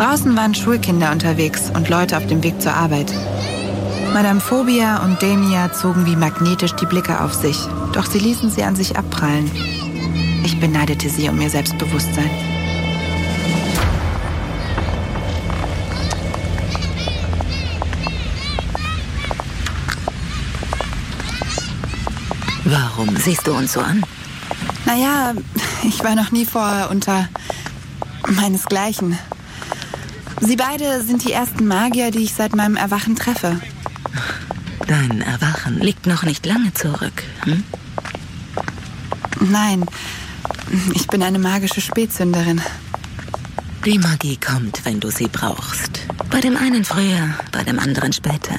Draußen waren Schulkinder unterwegs und Leute auf dem Weg zur Arbeit. Madame Phobia und Damia zogen wie magnetisch die Blicke auf sich, doch sie ließen sie an sich abprallen. Ich beneidete sie um ihr Selbstbewusstsein. Warum siehst du uns so an? Naja, ich war noch nie vorher unter meinesgleichen. Sie beide sind die ersten Magier, die ich seit meinem Erwachen treffe. Dein Erwachen liegt noch nicht lange zurück, hm? Nein, ich bin eine magische Spätsünderin. Die Magie kommt, wenn du sie brauchst. Bei dem einen früher, bei dem anderen später.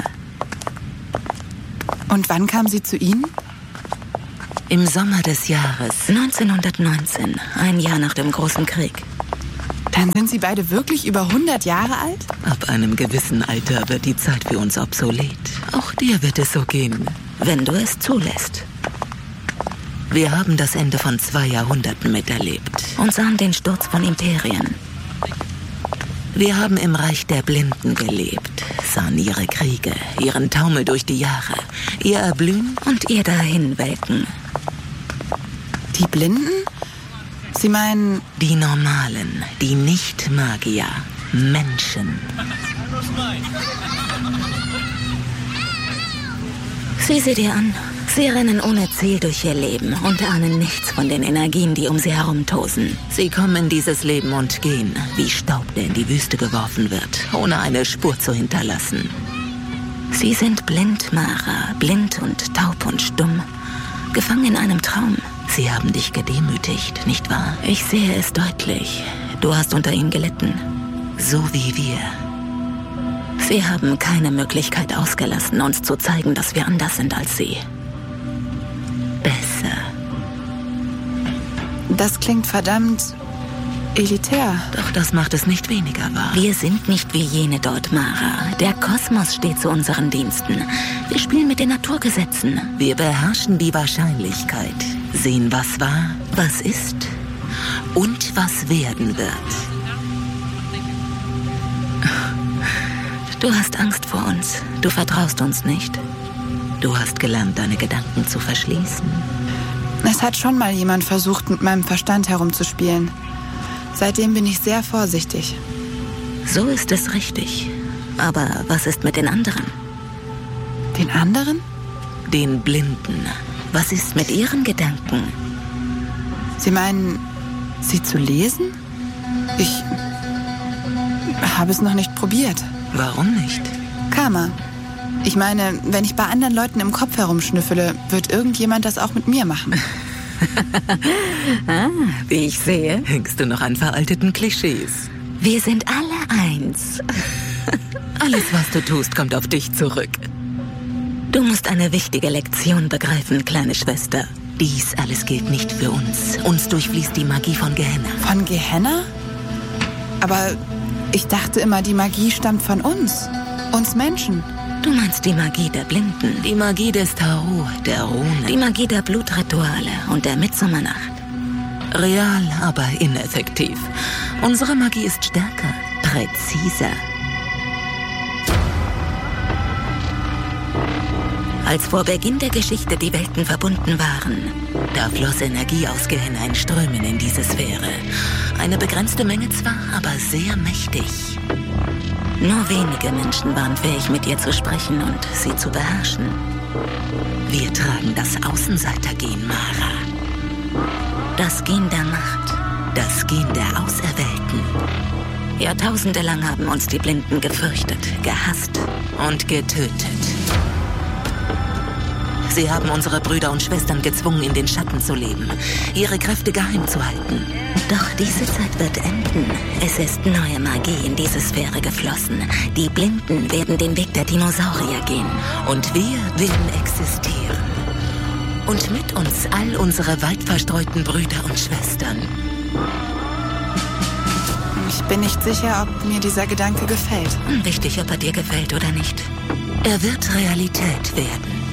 Und wann kam sie zu Ihnen? Im Sommer des Jahres 1919, ein Jahr nach dem Großen Krieg. Dann sind Sie beide wirklich über 100 Jahre alt? Ab einem gewissen Alter wird die Zeit für uns obsolet. Auch dir wird es so gehen, wenn du es zulässt. Wir haben das Ende von 2 Jahrhunderten miterlebt und sahen den Sturz von Imperien. Wir haben im Reich der Blinden gelebt, sahen ihre Kriege, ihren Taumel durch die Jahre, ihr Erblühen und ihr Dahinwelken. Die Blinden? Sie meinen... Die Normalen, die Nicht-Magier, Menschen. Sieh sie dir an. Sie rennen ohne Ziel durch ihr Leben und ahnen nichts von den Energien, die um sie herumtosen. Sie kommen in dieses Leben und gehen, wie Staub, der in die Wüste geworfen wird, ohne eine Spur zu hinterlassen. Sie sind blind, Mara, blind und taub und stumm, gefangen in einem Traum. Sie haben dich gedemütigt, nicht wahr? Ich sehe es deutlich. Du hast unter ihnen gelitten, so wie wir. Sie haben keine Möglichkeit ausgelassen, uns zu zeigen, dass wir anders sind als sie. Besser. Das klingt verdammt elitär. Doch das macht es nicht weniger wahr. Wir sind nicht wie jene dort, Mara. Der Kosmos steht zu unseren Diensten. Wir spielen mit den Naturgesetzen. Wir beherrschen die Wahrscheinlichkeit, sehen, was war, was ist und was werden wird. Du hast Angst vor uns. Du vertraust uns nicht. Du hast gelernt, deine Gedanken zu verschließen. Es hat schon mal jemand versucht, mit meinem Verstand herumzuspielen. Seitdem bin ich sehr vorsichtig. So ist es richtig. Aber was ist mit den anderen? Den anderen? Den Blinden. Was ist mit ihren Gedanken? Sie meinen, sie zu lesen? Ich habe es noch nicht probiert. Warum nicht? Karma. Ich meine, wenn ich bei anderen Leuten im Kopf herumschnüffele, wird irgendjemand das auch mit mir machen. Wie ich sehe, hängst du noch an veralteten Klischees. Wir sind alle eins. Alles, was du tust, kommt auf dich zurück. Du musst eine wichtige Lektion begreifen, kleine Schwester. Dies alles gilt nicht für uns. Uns durchfließt die Magie von Gehenna. Von Gehenna? Aber ich dachte immer, die Magie stammt von uns Menschen. Du meinst die Magie der Blinden, die Magie des Tarot, der Rune, die Magie der Blutrituale und der Mitsommernacht. Real, aber ineffektiv. Unsere Magie ist stärker, präziser. Als vor Beginn der Geschichte die Welten verbunden waren, da floss Energie aus Gehenna in Strömen in diese Sphäre. Eine begrenzte Menge zwar, aber sehr mächtig. Nur wenige Menschen waren fähig, mit ihr zu sprechen und sie zu beherrschen. Wir tragen das Außenseitergen, Mara. Das Gen der Macht, das Gen der Auserwählten. Jahrtausende lang haben uns die Blinden gefürchtet, gehasst und getötet. Sie haben unsere Brüder und Schwestern gezwungen, in den Schatten zu leben, ihre Kräfte geheim zu halten. Doch diese Zeit wird enden. Es ist neue Magie in diese Sphäre geflossen. Die Blinden werden den Weg der Dinosaurier gehen. Und wir werden existieren. Und mit uns all unsere weit verstreuten Brüder und Schwestern. Ich bin nicht sicher, ob mir dieser Gedanke gefällt. Unwichtig, ob er dir gefällt oder nicht. Er wird Realität werden.